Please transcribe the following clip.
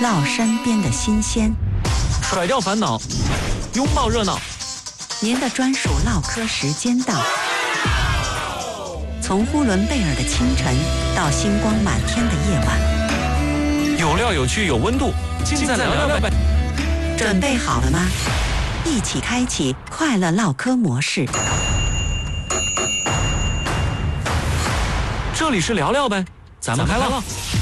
唠身边的新鲜， 甩掉烦恼，拥抱热闹。 您的专属唠嗑时间到。从呼伦贝尔的清晨到星光满天的夜晚， 有料有趣有温度，尽在聊聊呗。 准备好了吗？一起开启快乐唠嗑模式。 这里是聊聊呗，咱们开唠。